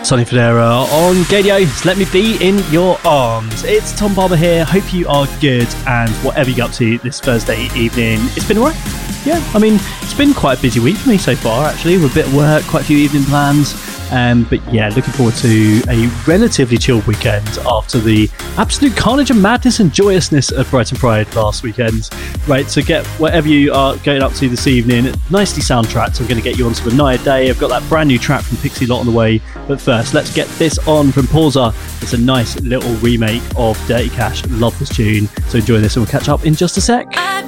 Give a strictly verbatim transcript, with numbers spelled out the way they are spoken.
Sonny Fodera on Gadio. Let me be in your arms. It's Tom Barber here. Hope you are good and whatever you get up to this Thursday evening, it's been alright. Yeah, I mean, it's been quite a busy week for me so far, actually, with a bit of work, quite a few evening plans. Um, but yeah, looking forward to a relatively chilled weekend after the absolute carnage and madness and joyousness of Brighton Pride last weekend. Right, so get whatever you are going up to this evening nicely soundtracked. I'm going to get you onto the Naya Day. I've got that brand new track from Pixie Lot on the way. But first, let's get this on from Pausa. It's a nice little remake of Dirty Cash. Love this tune. So enjoy this and we'll catch up in just a sec. I